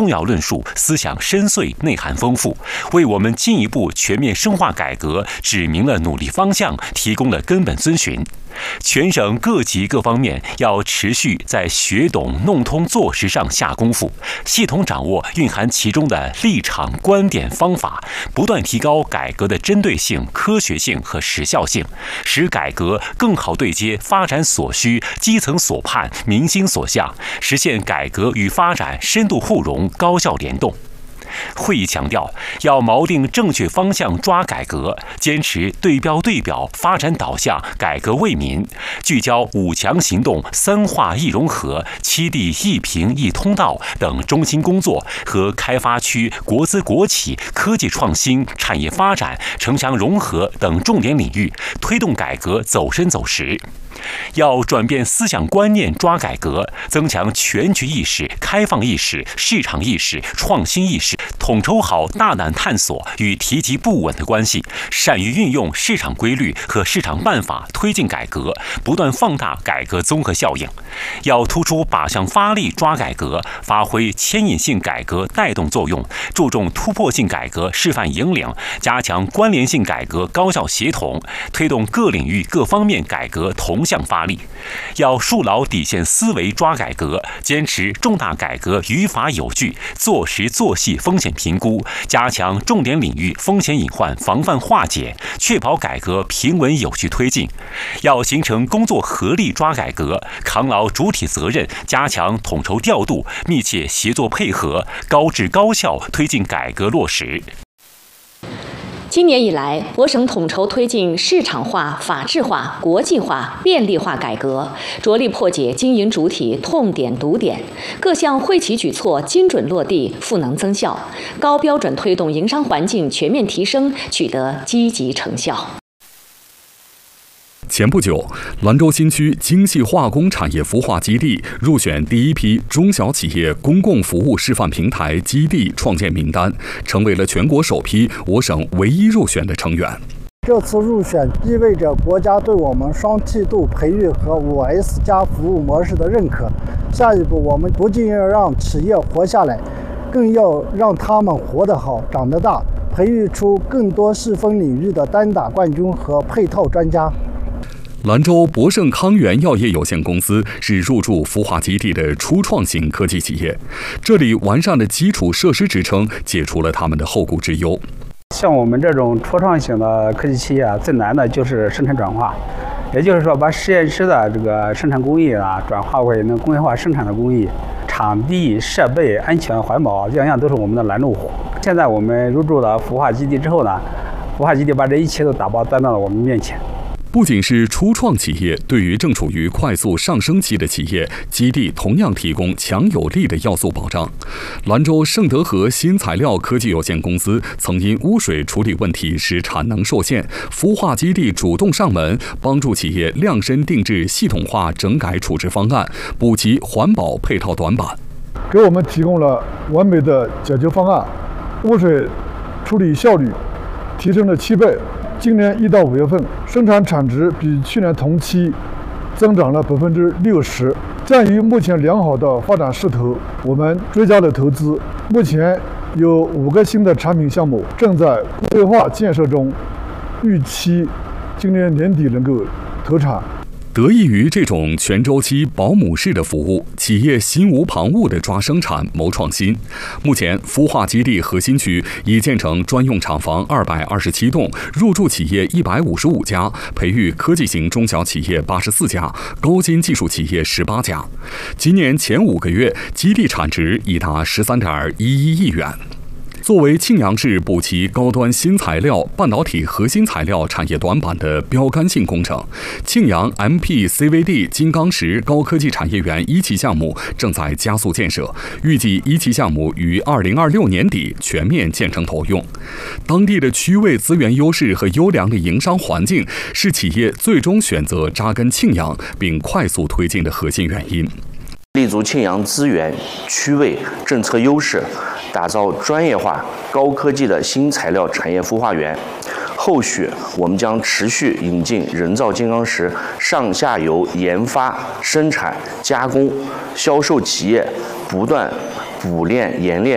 重要论述，思想深邃，内涵丰富，为我们进一步全面深化改革指明了努力方向，提供了根本遵循。全省各级各方面要持续在学懂、弄通、做实上下功夫，系统掌握蕴含其中的立场、观点、方法，不断提高改革的针对性、科学性和时效性，使改革更好对接发展所需、基层所盼、民心所向，实现改革与发展深度互融、高效联动。会议强调，要锚定正确方向抓改革，坚持对标对表、发展导向、改革为民，聚焦5强行动、3化一融合、7地一平一通道等中心工作和开发区国资国企、科技创新、产业发展、城乡融合等重点领域，推动改革走深走实。要转变思想观念抓改革，增强全局意识、开放意识、市场意识、创新意识，统筹好大胆探索与提及不稳的关系，善于运用市场规律和市场办法推进改革，不断放大改革综合效应。要突出靶向发力抓改革，发挥牵引性改革带动作用，注重突破性改革示范引领，加强关联性改革高效协同，推动各领域各方面改革同向发力。要树牢底线思维抓改革，坚持重大改革于法有据，做实做细风险评估，加强重点领域风险隐患防范化解，确保改革平稳有序推进。要形成工作合力抓改革，扛牢主体责任，加强统筹调度，密切协作配合，高质高效推进改革落实。 今年以来，我省统筹推进市场化、法治化、国际化、便利化改革，着力破解经营主体痛点堵点，各项惠企举措精准落地、赋能增效，高标准推动营商环境全面提升，取得积极成效。 前不久，兰州新区精细化工产业孵化基地入选第一批中小企业公共服务示范平台基地创建名单，成为了全国首批我省唯一入选的成员。 这次入选意味着国家对我们双梯度培育和5S 加服务模式的认可。下一步，我们不仅要让企业活下来，更要让他们活得好、长得大，培育出更多细分领域的单打冠军和配套专家。 兰州博盛康源药业有限公司是入驻孵化基地的初创型科技企业，这里完善的基础设施支撑解除了他们的后顾之忧。 像我们这种初创型的科技企业最难的就是生产转化，也就是说把实验室的这个生产工艺转化为能工业化生产的工艺，场地、设备、安全、环保，样样都是我们的拦路虎。现在我们入驻了孵化基地之后呢，孵化基地把这一切都打包端到了我们面前。 不仅是初创企业，对于正处于快速上升期的企业，基地同样提供强有力的要素保障。兰州盛德和新材料科技有限公司曾因污水处理问题使产能受限，孵化基地主动上门，帮助企业量身定制系统化整改处置方案，补齐环保配套短板， 给我们提供了完美的解决方案，污水处理效率提升了7倍。今年1到5月份，生产产值比去年同期增长了60%。鉴于目前良好的发展势头，我们追加了投资，目前有5个新的产品项目正在规划建设中，预期今年年底能够投产。 得益于这种全周期保姆式的服务，企业心无旁骛地抓生产、谋创新。目前，孵化基地核心区已建成专用厂房227栋，入驻企业155家，培育科技型中小企业84家，高新技术企业18家。今年前5个月，基地产值已达13.11亿元。作为庆阳市补齐高端新材料、半导体核心材料产业短板的标杆性工程，庆阳 MPCVD 金刚石高科技产业园1期项目正在加速建设，预计1期项目于2026年底全面建成投用。当地的区位资源优势和优良的营商环境，是企业最终选择扎根庆阳并快速推进的核心原因。 立足庆阳资源、区位、政策优势，打造专业化、高科技的新材料产业孵化园。后续我们将持续引进人造金刚石上下游研发、生产、加工、销售企业，不断补练、研练